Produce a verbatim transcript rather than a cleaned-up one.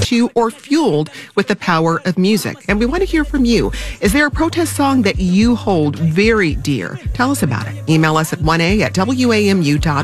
to or fueled with the power of music. And we want to hear from you. Is there a protest song that you hold very dear? Tell us about it. Email us at one a at W A M U dot